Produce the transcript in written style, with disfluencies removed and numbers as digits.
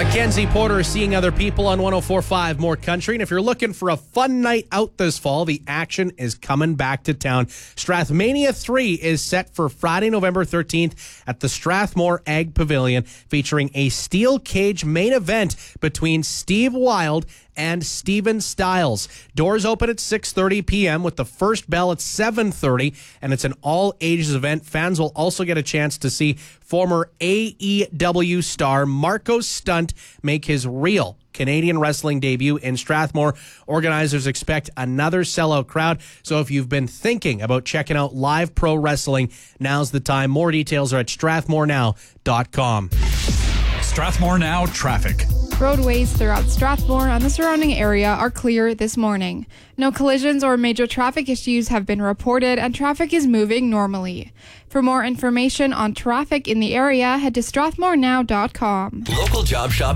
Mackenzie Porter is Seeing Other People on 104.5 More Country. And if you're looking for a fun night out this fall, the action is coming back to town. Strathmania 3 is set for Friday, November 13th at the Strathmore Ag Pavilion, featuring a steel cage main event between Steve Wild and Steven Stiles. Doors open at 6:30 p.m. with the first bell at 7:30, and it's an all-ages event. Fans will also get a chance to see former AEW star Marco Stunt make his real Canadian wrestling debut in Strathmore. Organizers expect another sellout crowd, so if you've been thinking about checking out live pro wrestling, now's the time. More details are at strathmorenow.com. Strathmore Now traffic. Roadways throughout Strathmore and the surrounding area are clear this morning. No collisions or major traffic issues have been reported, and traffic is moving normally. For more information on traffic in the area, head to strathmorenow.com. Local job shop